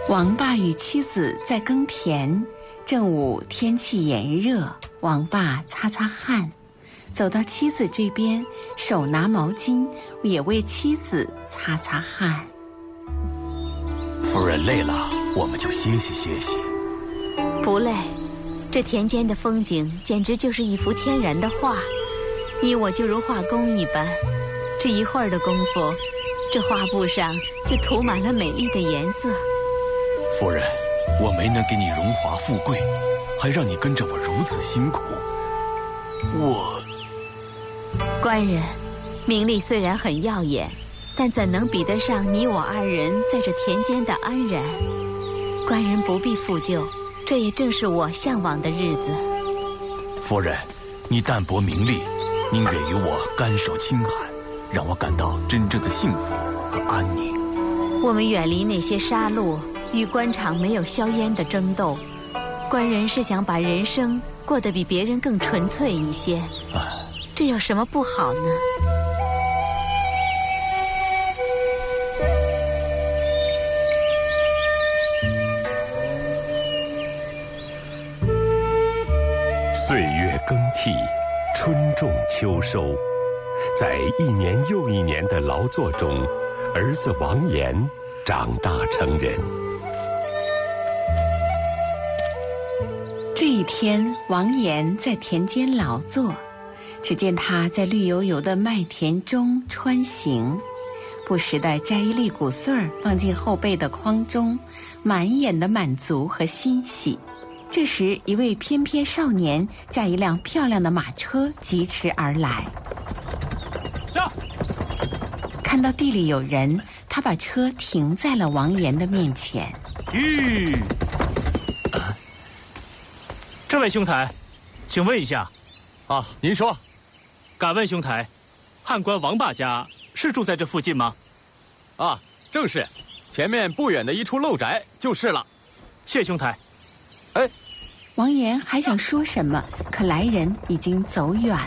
王爸与妻子在耕田，正午天气炎热，王爸擦擦汗，走到妻子这边，手拿毛巾，也为妻子擦擦汗。 夫人累了，我们就歇息歇息。 不累，这田间的风景简直就是一幅天然的画，你我就如画工一般，这一会儿的功夫，这画布上就涂满了美丽的颜色。 夫人，我没能给你荣华富贵，还让你跟着我如此辛苦， 官人，名利虽然很耀眼，但怎能比得上你我二人在这田间的安然？官人不必负疚，这也正是我向往的日子。 夫人，你淡泊名利，宁愿与我甘受清寒，让我感到真正的幸福和安宁。 我们远离那些杀戮与官场没有硝烟的争斗，官人是想把人生过得比别人更纯粹一些，这有什么不好呢？ 岁月更替，春种秋收，在一年又一年的劳作中，儿子王岩长大成人。 这一天，王岩在田间劳作，只见他在绿油油的麦田中穿行，不时地摘一粒谷穗儿放进后背的筐中，满眼的满足和欣喜。这时，一位翩翩少年驾一辆漂亮的马车疾驰而来。 上！ 看到地里有人，他把车停在了王岩的面前。 这位兄台，请问一下。 您说。 敢问兄台，汉官王爸家是住在这附近吗？ 正是，前面不远的一处陋宅就是了。 谢兄台。 王岩还想说什么，可来人已经走远